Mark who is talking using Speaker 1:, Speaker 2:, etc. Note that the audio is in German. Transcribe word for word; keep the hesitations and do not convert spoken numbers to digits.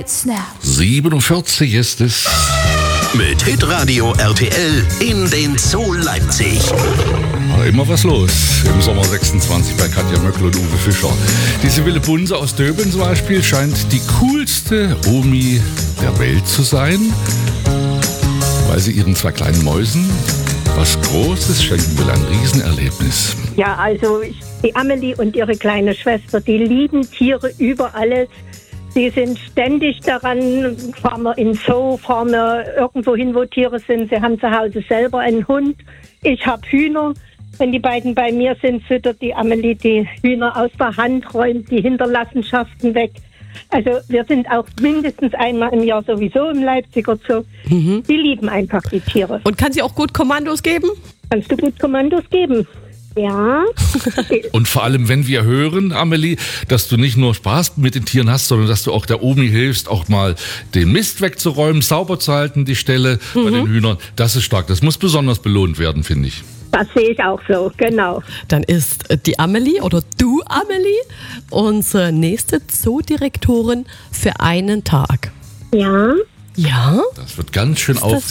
Speaker 1: right snap.
Speaker 2: siebenundvierzig ist es.
Speaker 3: Mit Hitradio R T L in den Zoo Leipzig.
Speaker 2: War immer was los im Sommer sechsundzwanzig bei Katja Möckl und Uwe Fischer. Die Sibylle Bunse aus Döben zum Beispiel scheint die coolste Omi der Welt zu sein, weil sie ihren zwei kleinen Mäusen was Großes schenken will, ein Riesenerlebnis.
Speaker 4: Ja, also ich, die Amelie und ihre kleine Schwester, die lieben Tiere über alles. Sie sind ständig daran, fahren wir in Zoo, fahren wir irgendwo hin, wo Tiere sind. Sie haben zu Hause selber einen Hund. Ich habe Hühner. Wenn die beiden bei mir sind, füttert die Amelie die Hühner aus der Hand, räumt die Hinterlassenschaften weg. Also wir sind auch mindestens einmal im Jahr sowieso im Leipziger Zoo. Mhm. Die lieben einfach die Tiere.
Speaker 5: Und kann sie auch gut Kommandos geben?
Speaker 4: Kannst du gut Kommandos geben? Ja.
Speaker 2: Und vor allem, wenn wir hören, Amelie, dass du nicht nur Spaß mit den Tieren hast, sondern dass du auch der Omi hilfst, auch mal den Mist wegzuräumen, sauber zu halten, die Stelle mhm. bei den Hühnern. Das ist stark. Das muss besonders belohnt werden, finde ich.
Speaker 4: Das sehe ich auch so, genau.
Speaker 5: Dann ist die Amelie oder du, Amelie, unsere nächste Zoodirektorin für einen Tag.
Speaker 4: Ja.
Speaker 5: Ja?
Speaker 2: Das wird ganz schön aufregend.